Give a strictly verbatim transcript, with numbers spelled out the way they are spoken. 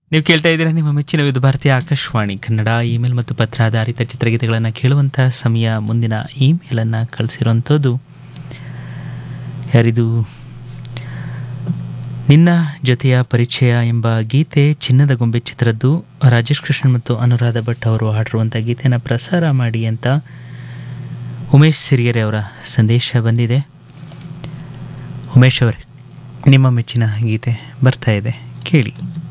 ನೀವು ಕೇಳ್ತಾ ಇದ್ದೀರಾ ನಿಮ್ಮ ಮೆಚ್ಚಿನ ವಿವಿಧ ಭಾರತೀಯ ಆಕಾಶವಾಣಿ ಕನ್ನಡ ಇಮೇಲ್ ಮತ್ತು ಪತ್ರ ಆಧಾರಿತ ಚಿತ್ರಗೀತೆಗಳನ್ನು ಕೇಳುವಂತಹ ಸಮಯ. ಮುಂದಿನ ಇಮೇಲನ್ನು ಕಳಿಸಿರುವಂಥದ್ದು ಯಾರಿದು? ನಿನ್ನ ಜೊತೆಯ ಪರಿಚಯ ಎಂಬ ಗೀತೆ ಚಿನ್ನದ ಗೊಂಬೆ ಚಿತ್ರದ್ದು. ರಾಜೇಶ್ ಕೃಷ್ಣನ್ ಮತ್ತು ಅನುರಾಧ ಭಟ್ ಅವರು ಹಾಡಿರುವಂಥ ಗೀತೆಯನ್ನು ಪ್ರಸಾರ ಮಾಡಿ ಅಂತ ಉಮೇಶ್ ಸಿರಿಗೆರೆ ಅವರ ಸಂದೇಶ ಬಂದಿದೆ. ಉಮೇಶ್ ಅವರೇ, ನಿಮ್ಮ ಮೆಚ್ಚಿನ ಗೀತೆ ಬರ್ತಾ ಇದೆ, ಕೇಳಿ.